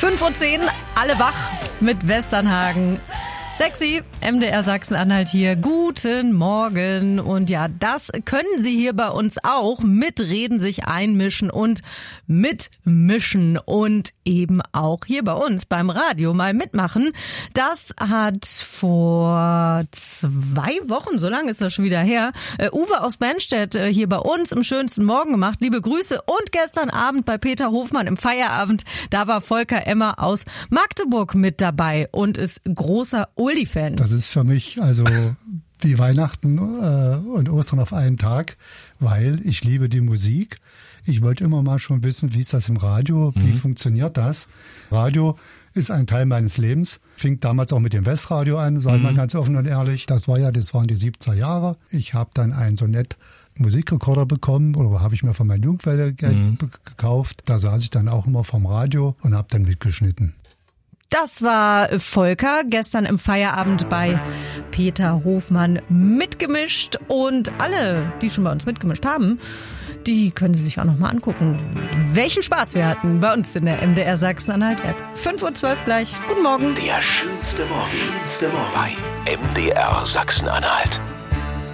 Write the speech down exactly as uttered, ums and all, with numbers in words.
fünf Uhr zehn, alle wach mit Westernhagen. Sexy, M D R Sachsen-Anhalt hier. Guten Morgen. Und ja, das können Sie hier bei uns auch mitreden, sich einmischen und mitmischen und eben auch hier bei uns beim Radio mal mitmachen. Das hat vor zwei Wochen, so lange ist das schon wieder her, äh, Uwe aus Bennstedt äh, hier bei uns im schönsten Morgen gemacht. Liebe Grüße. Und gestern Abend bei Peter Hofmann im Feierabend, da war Volker Emmer aus Magdeburg mit dabei und ist großer Uli-Fan. Das ist für mich also wie Weihnachten äh, und Ostern auf einen Tag, weil ich liebe die Musik. Ich wollte immer mal schon wissen, wie ist das im Radio, wie mhm. funktioniert das? Radio ist ein Teil meines Lebens. Fing damals auch mit dem Westradio an, sagen wir mhm. ganz offen und ehrlich. Das war ja, das waren die siebziger Jahre. Ich habe dann einen Sonett Musikrekorder bekommen oder habe ich mir von meiner Jugendwelle mhm. gekauft. Da saß ich dann auch immer vom Radio und habe dann mitgeschnitten. Das war Volker, gestern im Feierabend bei Peter Hofmann mitgemischt. Und alle, die schon bei uns mitgemischt haben, die können Sie sich auch noch mal angucken, welchen Spaß wir hatten bei uns in der M D R Sachsen-Anhalt-App. fünf Uhr zwölf gleich. Guten Morgen. Der schönste Morgen bei M D R Sachsen-Anhalt.